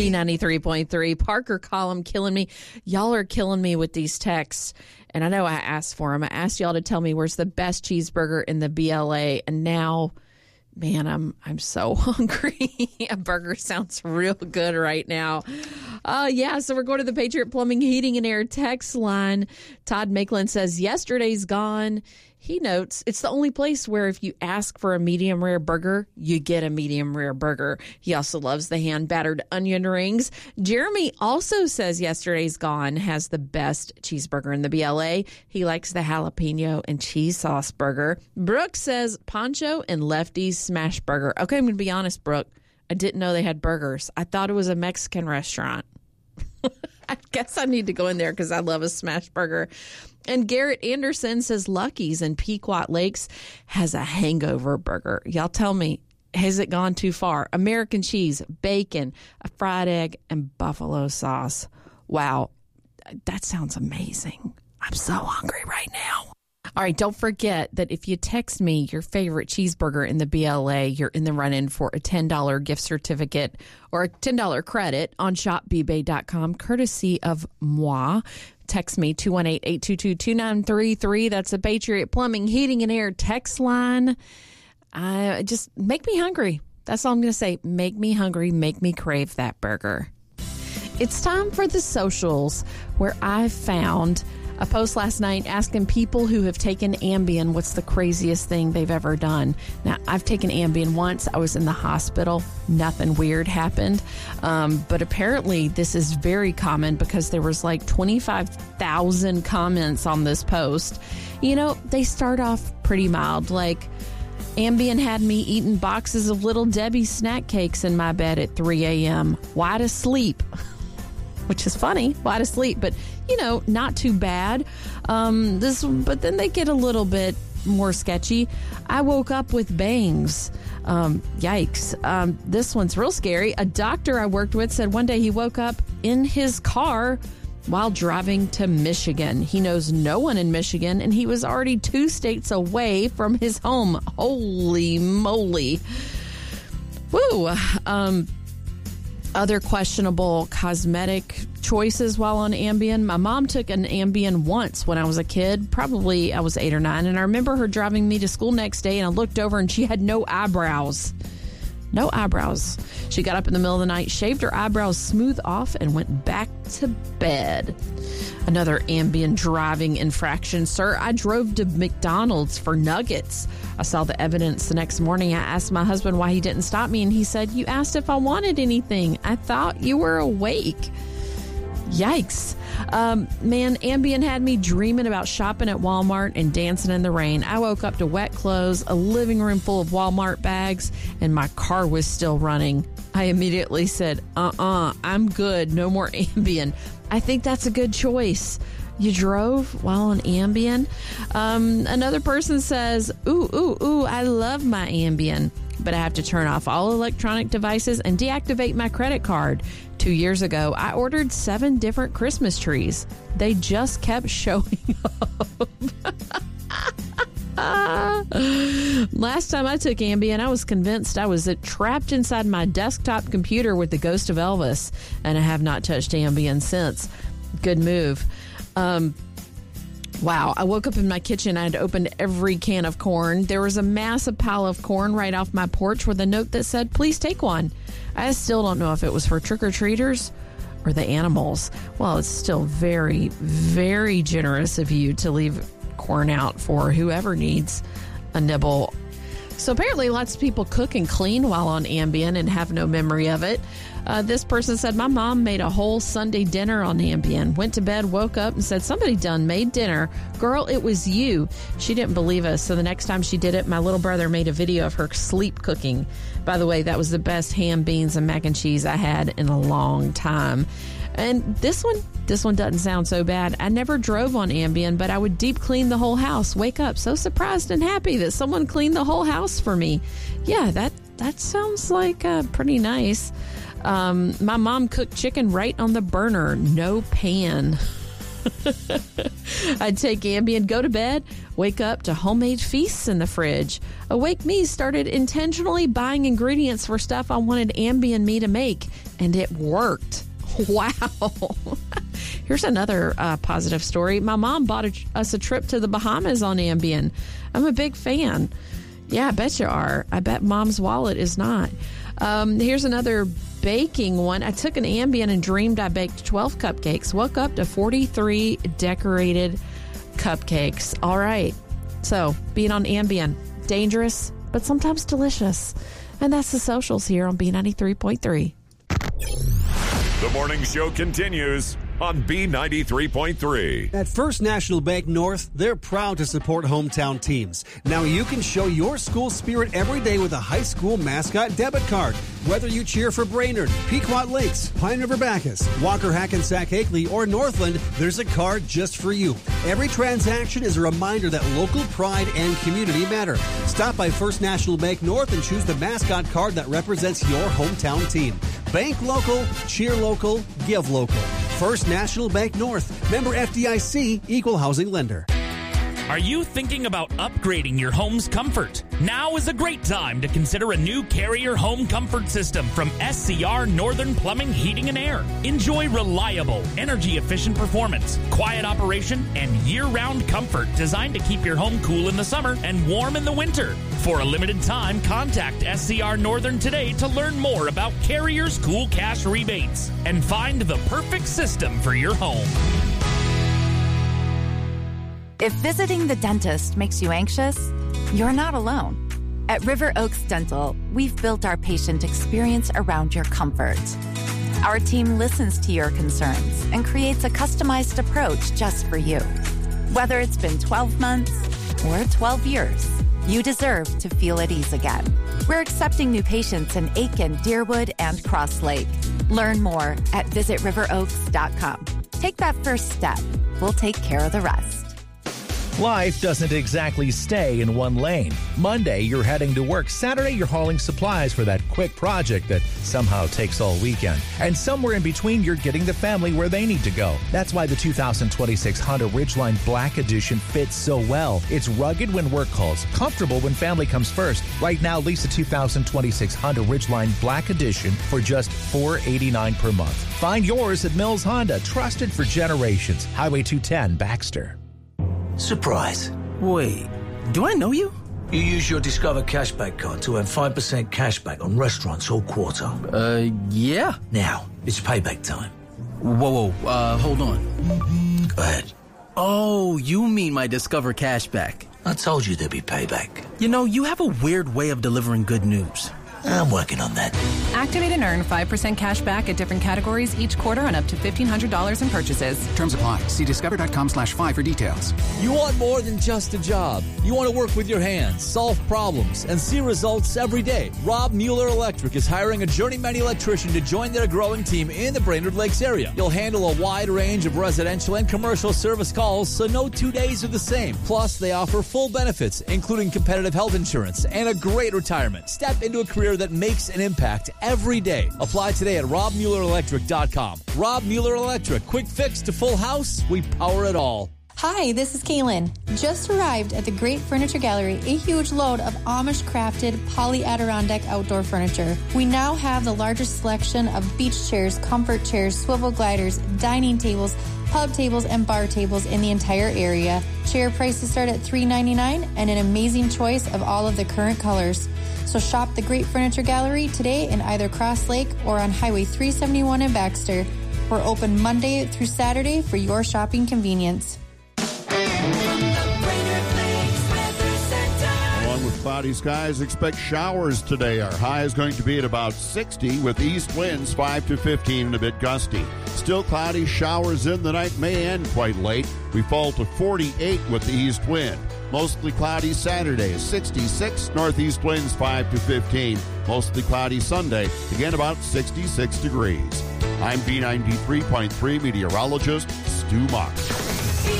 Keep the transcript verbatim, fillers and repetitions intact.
B ninety-three point three. Parker Column killing me. Y'all are killing me with these texts. And I know I asked for them. I asked y'all to tell me where's the best cheeseburger in the B L A. And now, man, I'm I'm so hungry. A burger sounds real good right now. Uh, yeah, so we're going to the Patriot Plumbing, Heating, and Air text line. Todd Maitland says, yesterday's gone. He notes it's the only place where if you ask for a medium rare burger, you get a medium rare burger. He also loves the hand battered onion rings. Jeremy also says yesterday's gone has the best cheeseburger in the B L A. He likes the jalapeno and cheese sauce burger. Brooke says Pancho and Lefty's smash burger. Okay, I'm going to be honest, Brooke. I didn't know they had burgers. I thought it was a Mexican restaurant. I guess I need to go in there because I love a smash burger. And Garrett Anderson says Lucky's in Pequot Lakes has a hangover burger. Y'all tell me, has it gone too far? American cheese, bacon, a fried egg, and buffalo sauce. Wow, that sounds amazing. I'm so hungry right now. All right, don't forget that if you text me your favorite cheeseburger in the B L A, you're in the run-in for a ten dollars gift certificate or a ten dollars credit on shop b bay dot com, courtesy of moi. Text me, two one eight, eight two two, two nine three three. That's the Patriot Plumbing, Heating, and Air text line. Uh, just make me hungry. That's all I'm going to say. Make me hungry. Make me crave that burger. It's time for the socials, where I found a post last night asking people who have taken Ambien what's the craziest thing they've ever done. Now, I've taken Ambien once. I was in the hospital. Nothing weird happened. Um, but apparently this is very common because there was like twenty-five thousand comments on this post. You know, they start off pretty mild, like Ambien had me eating boxes of Little Debbie snack cakes in my bed at three a.m. Why to sleep? Which is funny, why to sleep, but, you know, not too bad. Um, this, but then they get a little bit more sketchy. I woke up with bangs. Um, yikes. Um, this one's real scary. A doctor I worked with said one day he woke up in his car while driving to Michigan. He knows no one in Michigan, and he was already two states away from his home. Holy moly. Woo. Um, Other questionable cosmetic choices while on Ambien. My mom took an Ambien once when I was a kid. Probably I was eight or nine. And I remember her driving me to school next day, and I looked over and she had no eyebrows. No eyebrows. She got up in the middle of the night, shaved her eyebrows smooth off, and went back to bed. Another Ambien driving infraction. Sir, I drove to McDonald's for nuggets. I saw the evidence the next morning. I asked my husband why he didn't stop me, and he said, you asked if I wanted anything. I thought you were awake. Yikes. Um, man, Ambien had me dreaming about shopping at Walmart and dancing in the rain. I woke up to wet clothes, a living room full of Walmart bags, and my car was still running. I immediately said, uh-uh, I'm good. No more Ambien. I think that's a good choice. You drove while on Ambien? Um, another person says, ooh, ooh, ooh, I love my Ambien, but I have to turn off all electronic devices and deactivate my credit card. Two years ago, I ordered seven different Christmas trees. They just kept showing up. Last time I took Ambien, I was convinced I was trapped inside my desktop computer with the ghost of Elvis, and I have not touched Ambien since. Good move. Um, wow, I woke up in my kitchen. I had opened every can of corn. There was a massive pile of corn right off my porch with a note that said, please take one. I still don't know if it was for trick-or-treaters or the animals. Well, it's still very, very generous of you to leave corn out for whoever needs a nibble. So apparently lots of people cook and clean while on Ambien and have no memory of it. Uh, this person said, my mom made a whole Sunday dinner on Ambien. Went to bed, woke up, and said, somebody done made dinner. Girl, it was you. She didn't believe us. So the next time she did it, my little brother made a video of her sleep cooking. By the way, that was the best ham, beans, and mac and cheese I had in a long time. And this one, this one doesn't sound so bad. I never drove on Ambien, but I would deep clean the whole house. Wake up so surprised and happy that someone cleaned the whole house for me. Yeah, that, that sounds like uh, pretty nice. Um, my mom cooked chicken right on the burner, no pan. I'd take Ambien, go to bed, wake up to homemade feasts in the fridge. Awake Me started intentionally buying ingredients for stuff I wanted Ambien Me to make, and it worked. Wow. Here's another uh, positive story. My mom bought a, us a trip to the Bahamas on Ambien. I'm a big fan. Yeah, I bet you are. I bet Mom's wallet is not. Um, here's another baking one. I took an Ambien and dreamed I baked twelve cupcakes. Woke up to forty-three decorated cupcakes. All right. So, being on Ambien, dangerous, but sometimes delicious. And that's the socials here on B ninety-three point three. The morning show continues on B ninety-three point three. At First National Bank North, they're proud to support hometown teams. Now you can show your school spirit every day with a high school mascot debit card. Whether you cheer for Brainerd, Pequot Lakes, Pine River Bacchus, Walker Hackensack Hakely, or Northland, there's a card just for you. Every transaction is a reminder that local pride and community matter. Stop by First National Bank North and choose the mascot card that represents your hometown team. Bank local, cheer local, give local. First National Bank North, member F D I C, equal housing lender. Are you thinking about upgrading your home's comfort? Now is a great time to consider a new Carrier home comfort system from S C R Northern Plumbing, Heating, and Air. Enjoy reliable, energy-efficient performance, quiet operation, and year-round comfort designed to keep your home cool in the summer and warm in the winter. For a limited time, contact S C R Northern today to learn more about Carrier's cool cash rebates and find the perfect system for your home. If visiting the dentist makes you anxious, you're not alone. At River Oaks Dental, we've built our patient experience around your comfort. Our team listens to your concerns and creates a customized approach just for you. Whether it's been twelve months or twelve years, you deserve to feel at ease again. We're accepting new patients in Aiken, Deerwood, and Cross Lake. Learn more at visit river oaks dot com. Take that first step. We'll take care of the rest. Life doesn't exactly stay in one lane. Monday, you're heading to work. Saturday, you're hauling supplies for that quick project that somehow takes all weekend. And somewhere in between, you're getting the family where they need to go. That's why the two thousand twenty-six Honda Ridgeline Black Edition fits so well. It's rugged when work calls, comfortable when family comes first. Right now, lease a two thousand twenty-six Honda Ridgeline Black Edition for just four hundred eighty-nine dollars per month. Find yours at Mills Honda, trusted for generations. Highway two ten, Baxter. Surprise. Wait, do I know you? You use your Discover Cashback card to earn five percent cashback on restaurants all quarter. Uh, yeah. Now, it's payback time. Whoa, whoa, uh, hold on. Go ahead. Oh, you mean my Discover Cashback. I told you there'd be payback. You know, you have a weird way of delivering good news. I'm working on that. Activate and earn five percent cash back at different categories each quarter on up to fifteen hundred dollars in purchases. Terms apply. See discover.com slash five for details. You want more than just a job. You want to work with your hands, solve problems, and see results every day. Rob Mueller Electric is hiring a journeyman electrician to join their growing team in the Brainerd Lakes area. You'll handle a wide range of residential and commercial service calls, so no two days are the same. Plus, they offer full benefits, including competitive health insurance and a great retirement. Step into a career that makes an impact every day. Apply today at rob mueller electric dot com. Rob Mueller Electric. Quick fix to full house. We power it all. Hi, this is Kaylin. Just arrived at the Great Furniture Gallery, a huge load of Amish-crafted poly Adirondack outdoor furniture. We now have the largest selection of beach chairs, comfort chairs, swivel gliders, dining tables, pub tables, and bar tables in the entire area. Chair prices start at three ninety-nine and an amazing choice of all of the current colors. So shop the Great Furniture Gallery today in either Cross Lake or on Highway three seventy-one in Baxter. We're open Monday through Saturday for your shopping convenience. Along with cloudy skies, expect showers today. Our high is going to be at about sixty with east winds five to fifteen and a bit gusty. Still cloudy, showers in the night may end quite late. We fall to forty-eight with the east wind. Mostly cloudy Saturday, sixty-six, northeast winds five to fifteen. Mostly cloudy Sunday, again about sixty-six degrees. I'm B ninety-three point three meteorologist Stu Mock.